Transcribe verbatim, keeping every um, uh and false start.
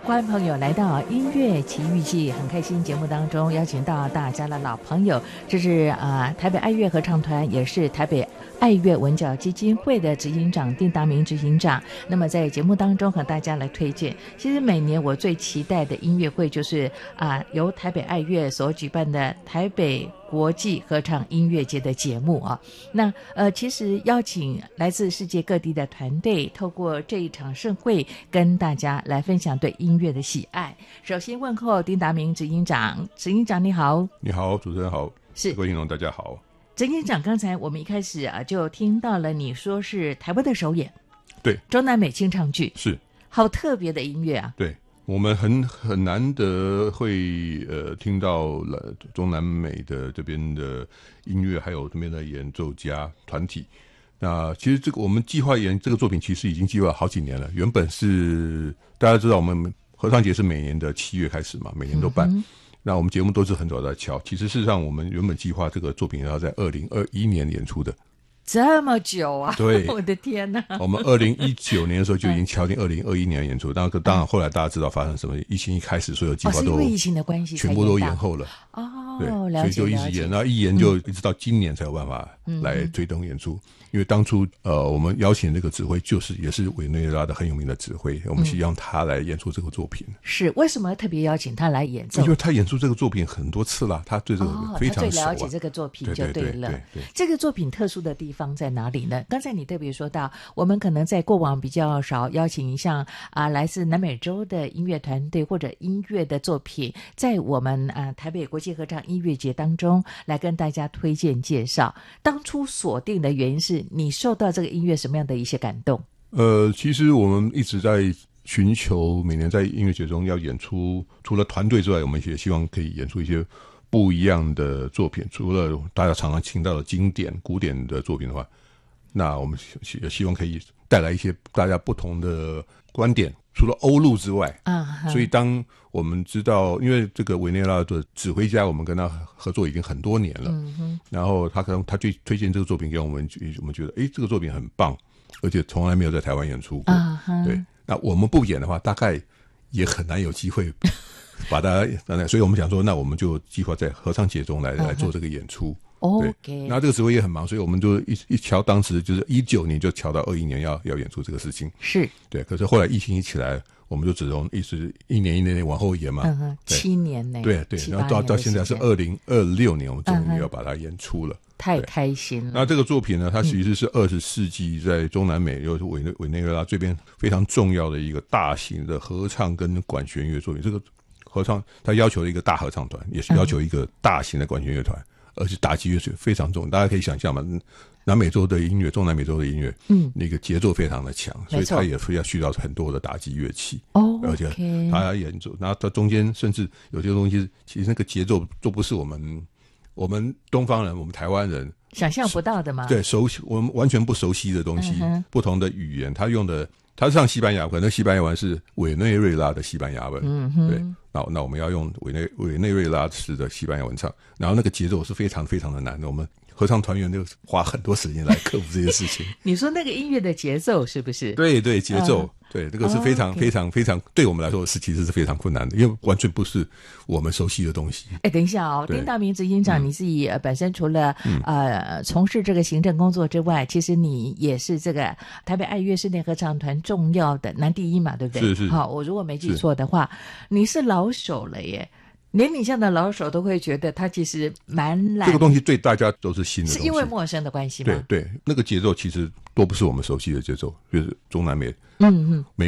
欢迎朋友来到音乐奇遇记，很开心节目当中邀请到大家的老朋友，这是啊、呃、台北爱乐合唱团，也是台北爱乐文教基金会的执行长丁达明执行长。那么在节目当中和大家来推荐，其实每年我最期待的音乐会就是啊、呃、由台北爱乐所举办的台北国际合唱音乐节的节目啊。那呃其实邀请来自世界各地的团队，透过这一场盛会跟大家来分享对音乐的喜爱。首先问候丁达明执行长，执行长你好。 你好，主持人好， 是各位听众大家好。 执行长，刚才我们一开始啊就听到了你说是台湾的首演， 对， 中南美清唱剧， 是好特别的音乐啊。 对，我们很很难得会呃听到了中南美的这边的音乐，还有这边的演奏家团体。那其实这个我们计划演这个作品，其实已经计划好几年了。原本是大家知道，我们合唱节是每年的七月开始嘛，每年都办。嗯，那我们节目都是很早在敲。其实事实上，我们原本计划这个作品要在二零二一年演出的。 这么久啊！ 对， 我的天哪！ 我们二零一九年的时候就已经敲定二零二一年演出，当然，当然后来大家知道发生什么，疫情一开始，所有计划都、哦、 是因为疫情的关系， 全部都延后了。 哦， 对， 了解， 所以就一直延，然后一延就一直到今年才有办法来推动演出。嗯，因为当初呃，我们邀请这个指挥就是也是委内瑞拉的很有名的指挥，我们希望他来演出这个作品。嗯， 是为什么特别邀请他来演奏？ 因为他演出这个作品很多次了，他对这个非常熟、啊哦、 他最了解这个作品就对了。 对对对对对， 这个作品特殊的地方在哪里呢？刚才你特别说到，我们可能在过往比较少邀请像啊、呃、来自南美洲的音乐团队或者音乐的作品，在我们啊、呃、台北国际合唱音乐节当中来跟大家推荐介绍。当初锁定的原因是你受到这个音乐什么样的一些感动？ 呃，其实我们一直在寻求每年在音乐节中要演出，除了团队之外，我们也希望可以演出一些不一样的作品。除了大家常常听到的经典古典的作品的话，那我们也希望可以带来一些大家不同的观点，除了欧陆之外。啊，所以当我们知道，因为这个委内瑞拉的指挥家，我们跟他合作已经很多年了。嗯哼，然后他可能他推推荐这个作品给我们，我们觉得，哎，这个作品很棒，而且从来没有在台湾演出过。啊，对，那我们不演的话，大概也很难有机会把它，所以我们想说，那我们就计划在合唱节中来来做这个演出。 OK， 那这个指挥也很忙，所以我们就一一瞧，当时就是一九年就瞧到二一年要要演出这个事情。 是，对。 可是后来疫情一起来，我们就只能一直一年一年年往后延嘛。 嗯哼，七年内。 对对，然后到到现在是二零二六年，我们终于要把它演出了。 太开心了。 那这个作品呢，它其实是二十世纪在中南美，又是委内委内瑞拉这边非常重要的一个大型的合唱跟管弦乐作品。这个合唱它要求一个大合唱团，也是要求一个大型的管弦乐团。嗯，而且打击乐是非常重，大家可以想象嘛，南美洲的音乐，中南美洲的音乐，嗯，那个节奏非常的强，所以它也需要需要很多的打击乐器。哦，而且它要演奏，然后它中间甚至有些东西，其实那个节奏都不是我们我们东方人，我们台湾人想象不到的嘛。 对，熟悉我们完全不熟悉的东西，嗯，不同的语言，它用的。他是唱西班牙文，那西班牙文是委内瑞拉的西班牙文，嗯哼，对，那那我们要用委内委内瑞拉式的西班牙文唱，然后那个节奏是非常非常的难的，我们合唱团员就花很多时间来克服这些事情。 你说那个音乐的节奏是不是？ 对对，节奏，嗯，对，这个是非常、哦 okay、非常非常对我们来说是其实是非常困难的，因为完全不是我们熟悉的东西。 哎，等一下哦，丁达明执行长，嗯，你自己本身除了、嗯、呃从事这个行政工作之外，其实你也是这个台北爱乐室内合唱团重要的男第一嘛，对不对？ 是是。 好，我如果没记错的话，你是老手了耶。连你这样的老手都会觉得他其实蛮难。 这个东西对大家都是新的东西， 是因为陌生的关系吗？ 对对，那个节奏其实都不是我们熟悉的节奏，就是中南美， 嗯嗯， 美